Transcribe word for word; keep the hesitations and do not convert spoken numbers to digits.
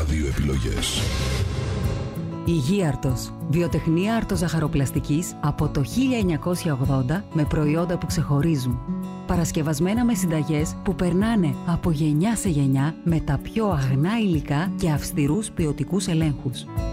ραδιοεπιλογές. Υγίαρτος. Βιοτεχνία αρτοζαχαροπλαστικής από το χίλια εννιακόσια ογδόντα με προϊόντα που ξεχωρίζουν. Παρασκευασμένα με συνταγές που περνάνε από γενιά σε γενιά με τα πιο αγνά υλικά και αυστηρούς ποιοτικούς ελέγχους.